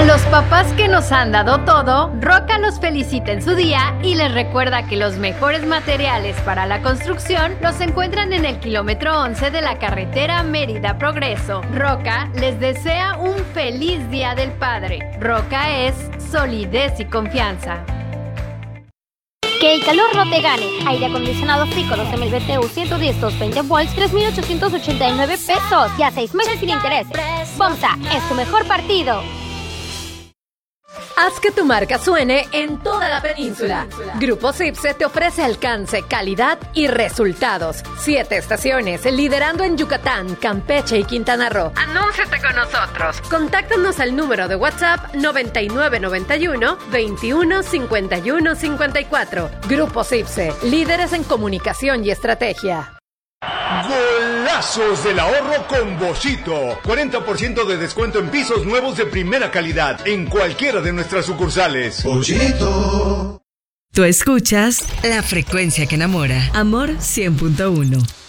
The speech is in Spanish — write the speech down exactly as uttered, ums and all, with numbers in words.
A los papás que nos han dado todo, Roca los felicita en su día y les recuerda que los mejores materiales para la construcción los encuentran en el kilómetro once de la carretera Mérida Progreso. Roca les desea un feliz Día del Padre. Roca es solidez y confianza. Que el calor no te gane. Aire acondicionado Frico doce mil B T U ciento diez doscientos veinte volts, tres mil ochocientos ochenta y nueve pesos. Y a seis meses sin intereses. FOMSA es tu mejor partido. Haz que tu marca suene en toda la península. Grupo Cipse te ofrece alcance, calidad y resultados. Siete estaciones, liderando en Yucatán, Campeche y Quintana Roo. Anúnciate con nosotros. Contáctanos al número de WhatsApp noventa y nueve noventa y uno veintiuno cincuenta y uno cincuenta y cuatro. Grupo Cipse, líderes en comunicación y estrategia. Golazos del ahorro con Boschito. cuarenta por ciento de descuento en pisos nuevos de primera calidad en cualquiera de nuestras sucursales. Boschito. Tú escuchas La Frecuencia que Enamora. Amor cien punto uno.